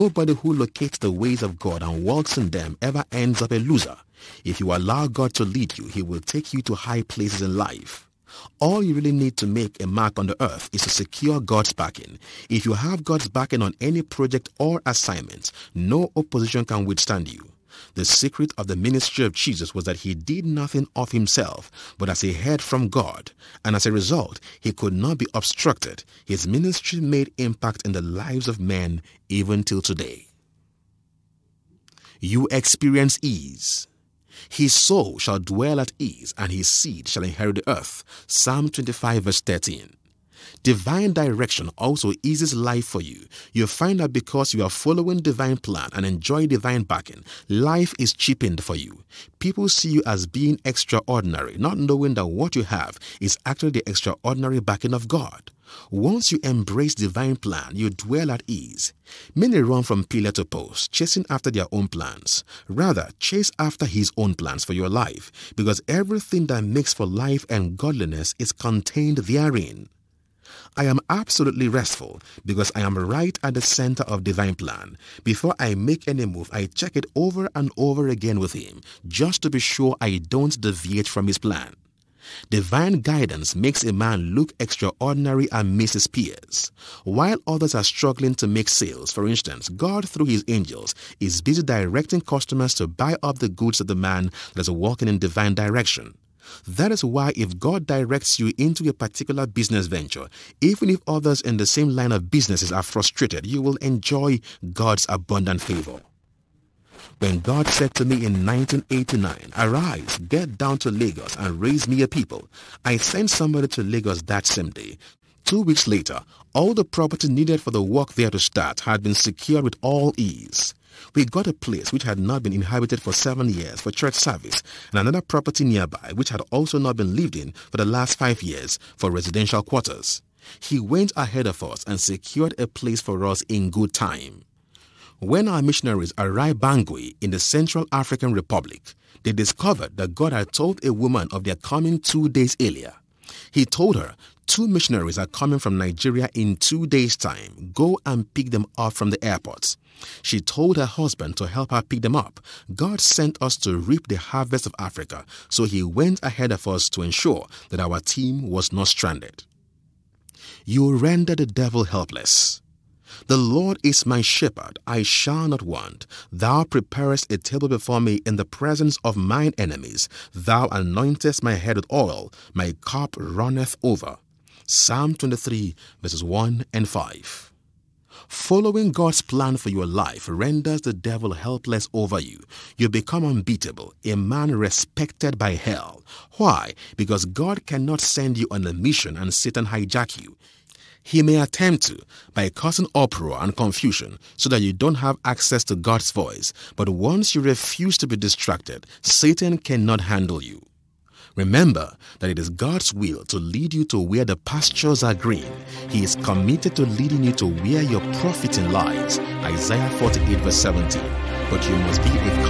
Nobody who locates the ways of God and walks in them ever ends up a loser. If you allow God to lead you, He will take you to high places in life. All you really need to make a mark on the earth is to secure God's backing. If you have God's backing on any project or assignment, no opposition can withstand you. The secret of the ministry of Jesus was that He did nothing of Himself, but as He heard from God, and as a result, He could not be obstructed. His ministry made impact in the lives of men even till today. You experience ease. His soul shall dwell at ease, and his seed shall inherit the earth. Psalm 25 verse 13. Divine direction also eases life for you. You find that because you are following divine plan and enjoy divine backing, life is cheapened for you. People see you as being extraordinary, not knowing that what you have is actually the extraordinary backing of God. Once you embrace divine plan, you dwell at ease. Many run from pillar to post, chasing after their own plans. Rather, chase after His own plans for your life, because everything that makes for life and godliness is contained therein. I am absolutely restful because I am right at the center of divine plan. Before I make any move, I check it over and over again with Him, just to be sure I don't deviate from His plan. Divine guidance makes a man look extraordinary amidst his peers. While others are struggling to make sales, for instance, God, through His angels, is busy directing customers to buy up the goods of the man that is walking in divine direction. That is why if God directs you into a particular business venture, even if others in the same line of businesses are frustrated, you will enjoy God's abundant favor. When God said to me in 1989, "Arise, get down to Lagos and raise me a people," I sent somebody to Lagos that same day. 2 weeks later, all the property needed for the work there to start had been secured with all ease. We got a place which had not been inhabited for 7 years for church service, and another property nearby which had also not been lived in for the last 5 years for residential quarters. He went ahead of us and secured a place for us in good time. When our missionaries arrived Bangui in the Central African Republic, they discovered that God had told a woman of their coming 2 days earlier. He told her, 2 missionaries are coming from Nigeria in 2 days' time. Go and pick them up from the airport. She told her husband to help her pick them up. God sent us to reap the harvest of Africa, so He went ahead of us to ensure that our team was not stranded. You render the devil helpless. The Lord is my shepherd, I shall not want. Thou preparest a table before me in the presence of mine enemies. Thou anointest my head with oil, my cup runneth over. Psalm 23 verses 1 and 5. Following God's plan for your life renders the devil helpless over you. You become unbeatable, a man respected by hell. Why? Because God cannot send you on a mission and Satan hijack you. He may attempt to by causing uproar and confusion so that you don't have access to God's voice. But once you refuse to be distracted, Satan cannot handle you. Remember that it is God's will to lead you to where the pastures are green. He is committed to leading you to where your profiting lies. Isaiah 48 verse 17. But you must be a